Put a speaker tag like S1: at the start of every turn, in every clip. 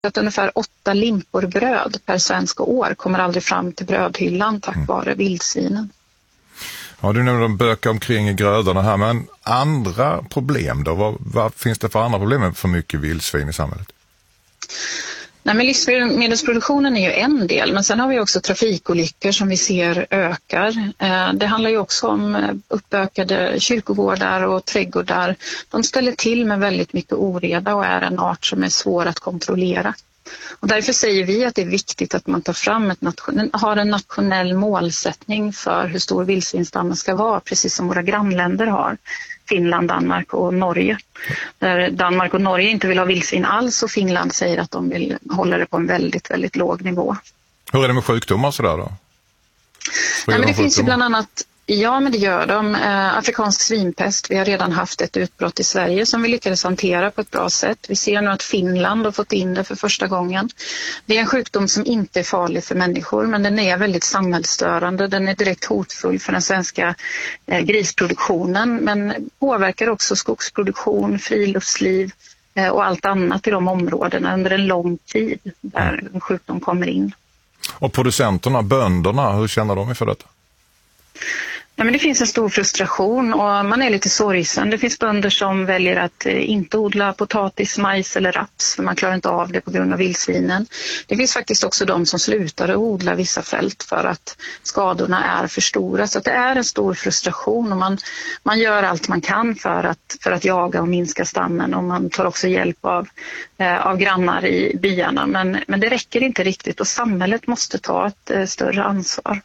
S1: att ungefär 8 limpor bröd per svenska år kommer aldrig fram till brödhyllan tack vare vildsvinen.
S2: Ja, du nämnde de bökar omkring i grödorna här, men andra problem då? Vad finns det för andra problem med för mycket vildsvin i samhället?
S1: Nej, men livsmedelsproduktionen är ju en del, men sen har vi också trafikolyckor som vi ser ökar. Det handlar ju också om uppökade kyrkogårdar och trädgårdar. De ställer till med väldigt mycket oreda och är en art som är svår att kontrollera. Och därför säger vi att det är viktigt att man tar fram har en nationell målsättning för hur stor vildsvinsstammen ska vara, precis som våra grannländer har. Finland, Danmark och Norge. Där Danmark och Norge inte vill ha vildsvin alls och Finland säger att de vill hålla det på en väldigt, väldigt låg nivå.
S2: Hur är det med sjukdomar sådär då?
S1: Nej, men det finns ju bland annat, ja men det gör de, afrikansk svinpest. Vi har redan haft ett utbrott i Sverige som vi lyckades hantera på ett bra sätt. Vi ser nu att Finland har fått in det för första gången. Det är en sjukdom som inte är farlig för människor, men den är väldigt samhällsstörande. Den är direkt hotfull för den svenska grisproduktionen, men påverkar också skogsproduktion, friluftsliv och allt annat i de områdena under en lång tid där en sjukdom kommer in.
S2: Och producenterna, bönderna, hur känner de för detta?
S1: Ja, men det finns en stor frustration och man är lite sorgsen. Det finns bönder som väljer att inte odla potatis, majs eller raps för man klarar inte av det på grund av vildsvinen. Det finns faktiskt också de som slutar att odla vissa fält för att skadorna är för stora. Så att det är en stor frustration och man gör allt man kan för att jaga och minska stammen, och man tar också hjälp av grannar i byarna. Men det räcker inte riktigt och samhället måste ta ett större ansvar.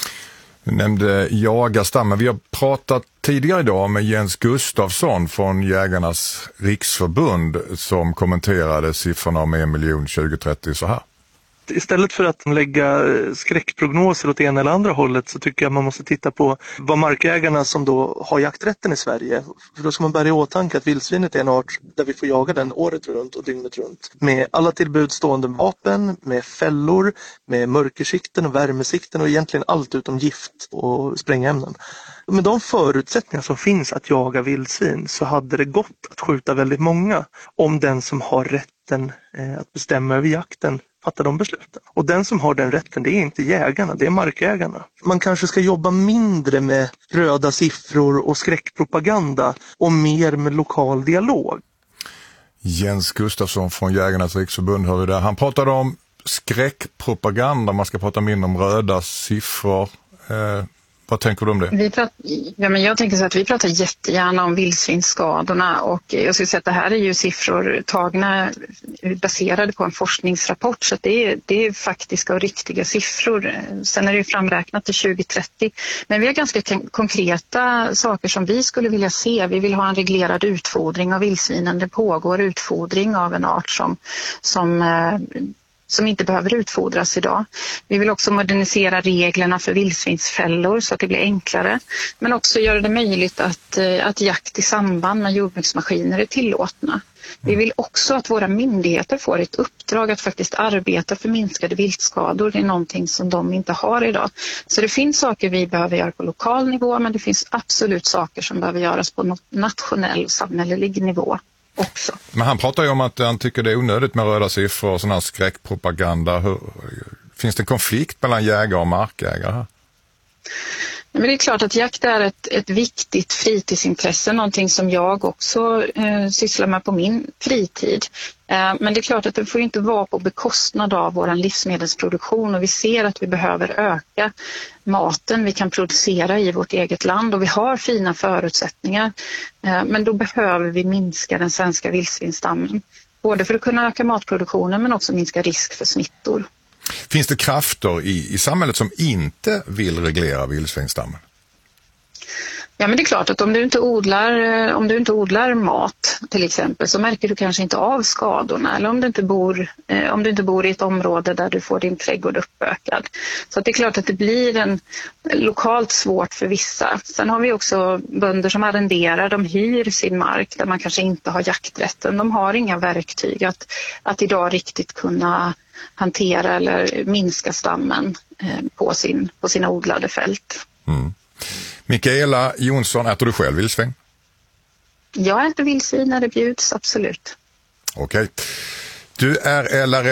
S2: Du nämnde jagarstammen. Vi har pratat tidigare idag med Jens Gustafsson från Jägarnas riksförbund som kommenterade siffrorna om 1 miljon 2030 så här.
S3: Istället för att lägga skräckprognoser åt ena eller andra hållet så tycker jag man måste titta på vad markägarna som då har jakträtten i Sverige. För då ska man bära i åtanke att vildsvinet är en art där vi får jaga den året runt och dygnet runt. Med alla tillbudstående vapen, med fällor, med mörkersikten och värmesikten och egentligen allt utom gift och sprängämnen. Med de förutsättningar som finns att jaga vildsvin så hade det gått att skjuta väldigt många om den som har rätten att bestämma över jakten fattar de besluten. Och den som har den rätten, det är inte jägarna, det är markägarna. Man kanske ska jobba mindre med röda siffror och skräckpropaganda och mer med lokal dialog.
S2: Jens Gustafsson från Jägarnas riksförbund hör vi där. Han pratade om skräckpropaganda, man ska prata mindre om röda siffror. Vad tänker du om det?
S1: Jag tänker så att vi pratar jättegärna om vildsvinsskadorna och jag skulle säga att det här är ju siffror tagna baserade på en forskningsrapport, så att det är faktiska och riktiga siffror. Sen är det ju framräknat till 2030, men vi har ganska konkreta saker som vi skulle vilja se. Vi vill ha en reglerad utfodring av vildsvinen. Det pågår utfodring av en art som inte behöver utfodras idag. Vi vill också modernisera reglerna för vildsvinsfällor så att det blir enklare. Men också göra det möjligt att jakt i samband med jordbruksmaskiner är tillåtna. Vi vill också att våra myndigheter får ett uppdrag att faktiskt arbeta för minskade viltskador. Det är någonting som de inte har idag. Så det finns saker vi behöver göra på lokal nivå, men det finns absolut saker som behöver göras på nationell och samhällelig nivå också. Men
S2: han pratar ju om att han tycker det är onödigt med röda siffror och sån här skräckpropaganda. Finns det en konflikt mellan jägare och markägare här?
S1: Men det är klart att jakt är ett viktigt fritidsintresse, någonting som jag också sysslar med på min fritid. Men det är klart att det får inte vara på bekostnad av vår livsmedelsproduktion, och vi ser att vi behöver öka maten vi kan producera i vårt eget land och vi har fina förutsättningar. Men då behöver vi minska den svenska vildsvinsstammen, både för att kunna öka matproduktionen men också minska risk för smittor.
S2: Finns det krafter i samhället som inte vill reglera vildsvinsstammen?
S1: Ja, men det är klart att om du inte odlar mat till exempel så märker du kanske inte av skadorna, eller om du inte bor i ett område där du får din trädgård uppökad. Så att det är klart att det blir lokalt svårt för vissa. Sen har vi också bönder som arrenderar, de hyr sin mark där man kanske inte har jakträtten. De har inga verktyg att idag riktigt kunna hantera eller minska stammen på sina odlade fält.
S2: Mm. Mikaela Jonsson, äter du själv vildsvin?
S1: Jag äter vildsvin när det bjuds, absolut.
S2: Okej. Du är LRF